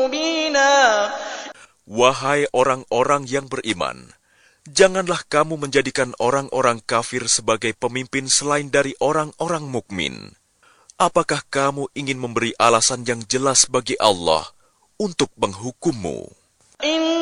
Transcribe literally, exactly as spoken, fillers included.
مبينا. Wahai orang-orang yang beriman, janganlah kamu menjadikan orang-orang kafir sebagai pemimpin selain dari orang-orang mukmin. Apakah kamu ingin memberi alasan yang jelas bagi Allah untuk menghukummu?